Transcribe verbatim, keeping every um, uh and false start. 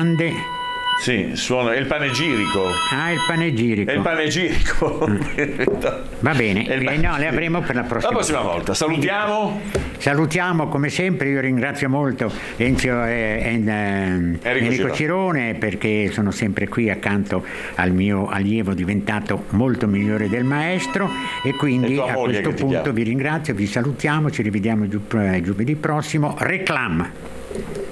grande. Sì, suono, è il panegirico. Ah, il panegirico. È il panegirico. Va bene, È il eh, no, le avremo per la prossima, la prossima volta. Salutiamo. Salutiamo come sempre, io ringrazio molto Enzio e, e, Enrico, Enrico Cirone. Cirone, perché sono sempre qui accanto al mio allievo diventato molto migliore del maestro, e quindi E tua a moglie questo che ti punto chiama. vi ringrazio, vi salutiamo, ci rivediamo giu- giovedì prossimo. Reclam.